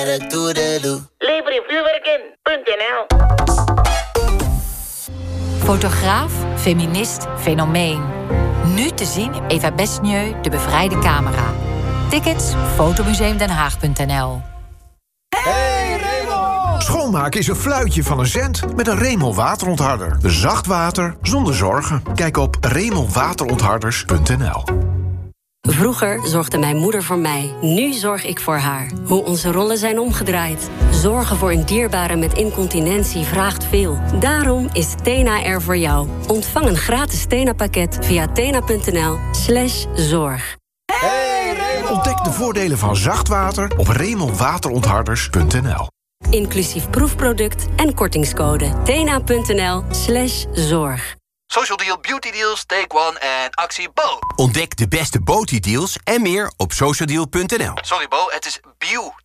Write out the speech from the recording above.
Lever je vuurwerk in.nl. Fotograaf, feminist, fenomeen. Nu te zien Eva Besnieu, De Bevrijde Camera. Tickets fotomuseumdenhaag.nl. Hey Remel! Schoonmaken is een fluitje van een cent met een Remel waterontharder. Zacht water zonder zorgen. Kijk op remelwaterontharders.nl. Vroeger zorgde mijn moeder voor mij. Nu zorg ik voor haar. Hoe onze rollen zijn omgedraaid. Zorgen voor een dierbare met incontinentie vraagt veel. Daarom is Tena er voor jou. Ontvang een gratis Tena-pakket via tena.nl/zorg. Ontdek de voordelen van zacht water op remelwaterontharders.nl. Inclusief proefproduct en kortingscode. tena.nl/zorg. Social Deal, Beauty Deals, Take One en actie Bo. Ontdek de beste beauty deals en meer op socialdeal.nl. Sorry Bo, het is beauty